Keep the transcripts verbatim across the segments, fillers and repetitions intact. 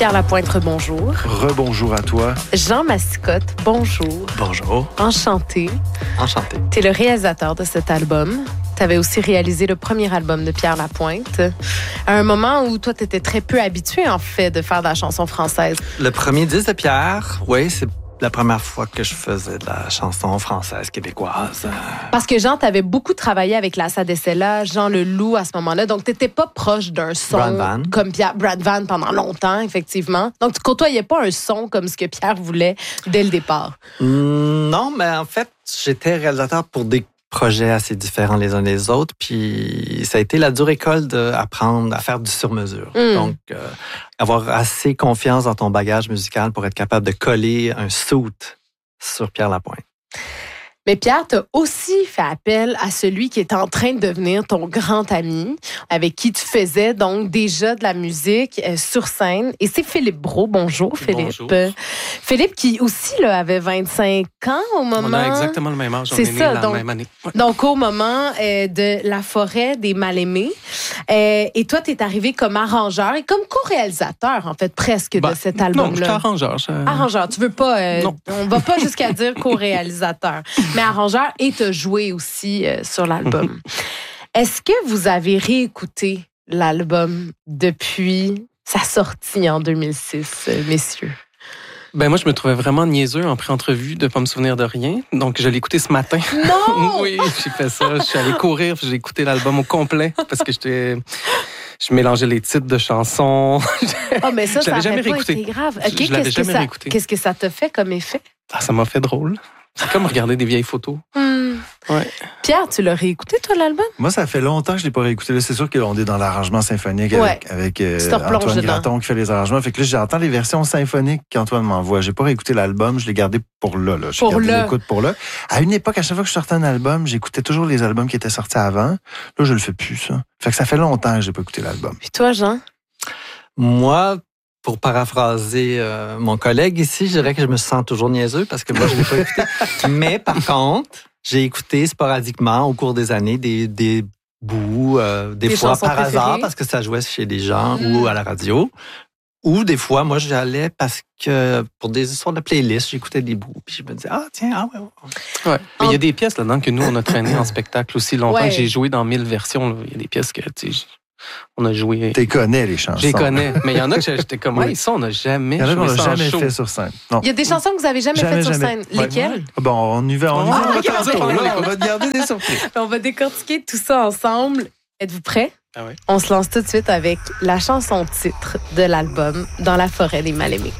Pierre Lapointe, rebonjour. Rebonjour à toi. Jean Mascotte, bonjour. Bonjour. Enchanté. Enchanté. Tu es le réalisateur de cet album. Tu avais aussi réalisé le premier album de Pierre Lapointe, à un moment où toi, tu étais très peu habitué, en fait, de faire de la chanson française. Le premier disque de Pierre, oui, c'est la première fois que je faisais de la chanson française québécoise. Parce que Jean, tu avais beaucoup travaillé avec la Sadessella, Jean Leloup à ce moment-là, donc tu n'étais pas proche d'un son Brad Van. comme Pierre, Brad Van pendant longtemps, effectivement. Donc tu côtoyais pas un son comme ce que Pierre voulait dès le départ. Mm, non, mais en fait, j'étais réalisateur pour des projets assez différents les uns des autres, puis ça a été la dure école d'apprendre à faire du sur-mesure. Mm. Donc, euh, avoir assez confiance dans ton bagage musical pour être capable de coller un suit sur Pierre Lapointe. Mais Pierre, tu as aussi fait appel à celui qui est en train de devenir ton grand ami, avec qui tu faisais donc déjà de la musique euh, sur scène. Et c'est Philippe Brault. Bonjour, Philippe. Bonjour. Euh, Philippe qui aussi là, avait vingt-cinq ans au moment... On a exactement le même âge. On C'est est nés ça, la donc- même année. Ouais. Donc, au moment euh, de La forêt des mal-aimés. Euh, et toi, tu es arrivé comme arrangeur et comme co-réalisateur, en fait, presque, Ben, de cet Non, je suis album-là. arrangeur. Je... Arrangeur, tu veux pas... euh, Non. On va pas jusqu'à dire co-réalisateur, mais arrangeur et t'as joué aussi euh, sur l'album. Est-ce que vous avez réécouté l'album depuis sa sortie en deux mille six, euh, messieurs? Ben moi, je me trouvais vraiment niaiseux en pré-entrevue de pas me souvenir de rien. Donc, je l'ai écouté ce matin. Non! Oui, j'ai fait ça. Je suis allé courir, puis j'ai écouté l'album au complet parce que j'étais... Je mélangeais les titres de chansons. Oh, mais ça, Je ça l'avais n'aurait jamais pas réécouté. été grave. Je- OK, je l'avais qu'est-ce que jamais ça, réécouté. qu'est-ce que ça te fait comme effet? Ah, ça m'a fait drôle. C'est comme regarder des vieilles photos. Hmm. Ouais. Pierre, tu l'as réécouté, toi, l'album? Moi, ça fait longtemps que je l'ai pas réécouté. Là, c'est sûr qu'on est dans l'arrangement symphonique Ouais. avec, avec euh, Tu te replonges Antoine dedans. Graton qui fait les arrangements. Fait que là, j'entends les versions symphoniques qu'Antoine m'envoie. J'ai pas réécouté l'album, je l'ai gardé pour là. là. J'ai Pour gardé là. l'écoute pour là. À une époque, à chaque fois que je sortais un album, j'écoutais toujours les albums qui étaient sortis avant. Là, je le fais plus, ça. Fait que ça fait longtemps que j'ai pas écouté l'album. Puis toi, Jean? Moi, pour paraphraser euh, mon collègue ici, je dirais que je me sens toujours niaiseux parce que moi, je ne l'ai pas écouté. Mais par contre, j'ai écouté sporadiquement au cours des années des, des bouts, euh, des Tes fois chansons par hasard préférées? parce que ça jouait chez des gens Mm. ou à la radio. Ou des fois, moi, j'allais parce que pour des histoires de playlist, j'écoutais des bouts. Puis je me disais, ah tiens, ah ouais, ouais. Ouais. Mais il y a des pièces là-dedans que nous, on a traînées en spectacle aussi longtemps. Ouais. Que j'ai joué dans mille versions. là. Il y a des pièces que, tu sais, on a joué... T'es connais, les chansons. Je les connais. Mais il y en a que j'étais comme, Oui. hey, ça, on n'a jamais Il y en a qu'on joué n'a ça en jamais show. fait sur scène. Non. Il y a des chansons que vous avez jamais, Jamais, faites sur jamais. scène. Ouais. Lesquelles? Bon, on y va, on y va. Ah, on va ok, t'en on dire, va- là. On va te garder des surprises. On va décortiquer tout ça ensemble. Êtes-vous prêts? Ah ouais. On se lance tout de suite avec la chanson titre de l'album Dans la forêt des mal-aimés.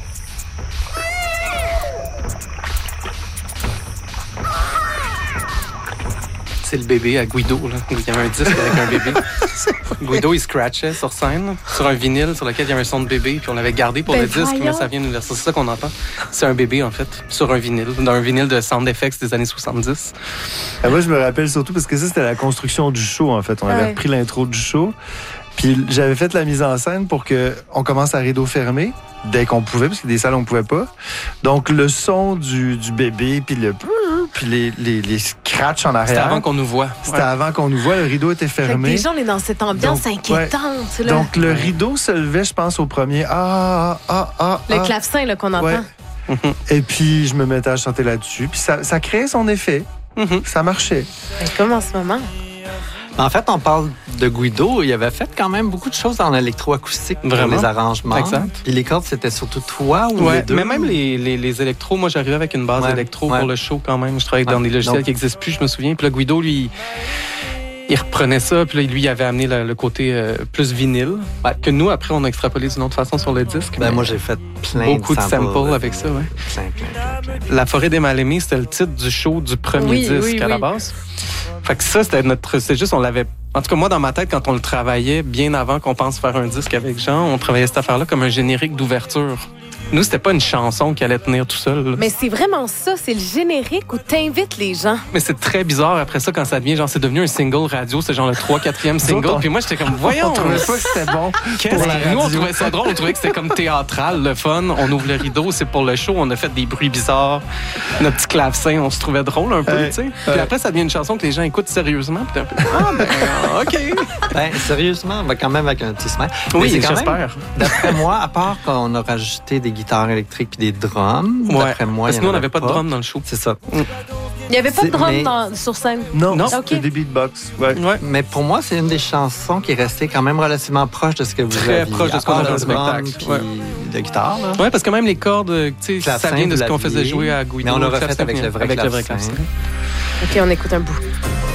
C'est le bébé à Guido. Là. Il y avait un disque avec un bébé. Guido, il scratchait sur scène, sur un vinyle sur lequel il y avait un son de bébé, puis on l'avait gardé pour Ben le disque, voyons. mais ça vient de C'est ça qu'on entend. C'est un bébé, en fait, sur un vinyle, dans un vinyle de sound effects des années soixante-dix. Ah, moi, je me rappelle surtout parce que ça, c'était la construction du show, en fait. On avait Ouais. repris l'intro du show. Puis j'avais fait la mise en scène pour qu'on commence à rideau fermé dès qu'on pouvait, parce que des salles, on pouvait pas. Donc, le son du, du bébé, puis le... puis les, les, les scratchs en arrière. C'était avant qu'on nous voie. C'était Ouais. avant qu'on nous voie. Le rideau était Fait que fermé. déjà, on est dans cette ambiance Donc, inquiétante. Là. Donc, le rideau se levait, je pense, au premier. Ah, ah, ah, le ah. clavecin là, qu'on entend. Ouais. Et puis, je me mettais à chanter là-dessus. Puis, ça, ça créait son effet. Mhm. Ça marchait. Ben, comme en ce moment. En fait, on parle de Guido. Il avait fait quand même beaucoup de choses en électroacoustique pour Vraiment? les arrangements. Exact. Puis les cordes, c'était surtout toi ou les Ouais, deux? mais même les, les, les électros, moi j'arrivais avec une base Ouais, électro ouais. pour le show quand même. Je travaillais dans Ouais. des logiciels Donc- qui n'existent plus, je me souviens. Puis là, Guido, lui, il reprenait ça, puis là, lui, il avait amené le, le côté euh, plus vinyle, Ouais. que nous, après, on a extrapolé d'une autre façon sur le disque. Ben, mais moi, j'ai fait plein beaucoup de de samples, samples avec ça, ouais. Plein, plein, plein, plein. La forêt des mal-aimés, c'était le titre du show du premier Oui, disque oui, à la oui. base. Fait que ça, c'était notre... C'est juste, on l'avait... En tout cas, moi, dans ma tête, quand on le travaillait, bien avant qu'on pense faire un disque avec Jean, on travaillait cette affaire-là comme un générique d'ouverture Nous, c'était pas une chanson qui allait tenir tout seul. Là. Mais c'est vraiment ça, c'est le générique où t'invites les gens. Mais c'est très bizarre après ça quand ça devient genre c'est devenu un single radio, c'est genre le trois quatrième single. Autres, on- Puis moi j'étais comme voyons. On trouvait pas que c'était bon Qu'est-ce pour la que- Nous on radio. trouvait ça drôle, on trouvait que c'était comme théâtral, le fun. On ouvre le rideau, c'est pour le show, on a fait des bruits bizarres, notre petit clavecin, on se trouvait drôle un peu, Ouais, tu sais. ouais. Puis après ça devient une chanson que les gens écoutent sérieusement. Puis t'es un peu ah ben ok. Ben, sérieusement, on va quand même avec un petit smile. Mais Oui, c'est quand même, j'espère. d'après moi, à part qu'on a rajouté des guitares électriques puis des drums, Ouais. d'après moi, Parce il que y nous en on avait n'avait pas de drum dans le show. C'est ça. Il n'y avait pas de C'est- drum mais- dans- sur scène. Non, Non. c'était Ok. des beatbox. Ouais. Ouais. Mais pour moi, c'est une des chansons qui est restée quand même relativement proche de ce que vous Très aviez. proche de À ce qu'on part avait le au spectacle. drum Puis Ouais. de guitare, là. Ouais, parce que même les cordes, tu sais, Clavecin, ça vient de vous ce qu'on faisait l'aviez. jouer à Guido. Mais on l'a refait clavecin, avec le vrai avec le vrai clavecin. clavecin. OK, on écoute un bout.